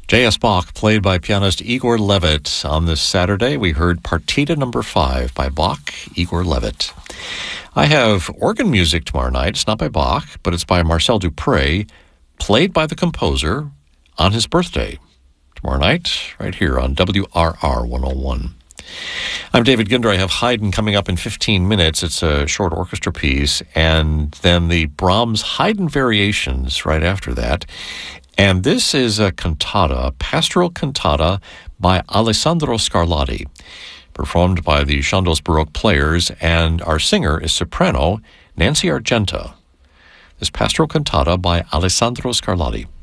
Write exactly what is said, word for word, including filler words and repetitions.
J S. Bach, played by pianist Igor Levit. On this Saturday, we heard Partita Number Five by Bach, Igor Levit. I have organ music tomorrow night. It's not by Bach, but it's by Marcel Dupré, played by the composer on his birthday. Tomorrow night, right here on W R R one oh one. I'm David Ginder. I have Haydn coming up in fifteen minutes. It's a short orchestra piece, and then the Brahms Haydn Variations right after that. And this is a cantata, a pastoral cantata by Alessandro Scarlatti, performed by the Chandos Baroque Players, and our singer is soprano Nancy Argenta. This pastoral cantata by Alessandro Scarlatti.